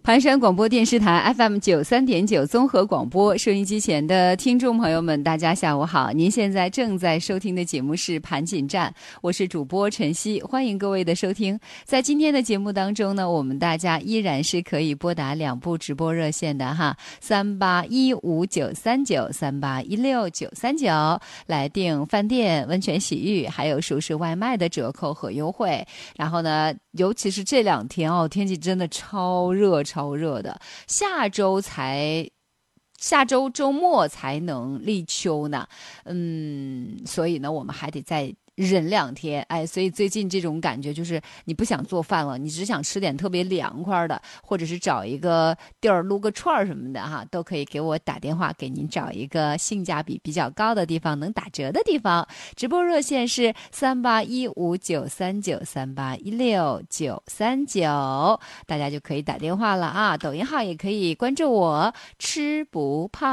盘山广播电视台 FM93.9 综合广播，收音机前的听众朋友们，大家下午好！您现在正在收听的节目是盘锦站，我是主播晨曦，欢迎各位的收听。在今天的节目当中呢，我们大家依然是可以拨打2部直播热线的哈，38159939 381699来订饭店、温泉洗浴，还有熟食外卖的折扣和优惠。然后呢，尤其是这2天哦，天气真的超热的，下周周末才能立秋呢，所以呢，我们还得再忍2天，所以最近这种感觉就是你不想做饭了，你只想吃点特别凉快的，或者是找一个地儿撸个串什么的哈，都可以给我打电话，给您找一个性价比比较高的地方，能打折的地方。直播热线是38159939 38169939，大家就可以打电话了啊。抖音号也可以关注我，吃不胖。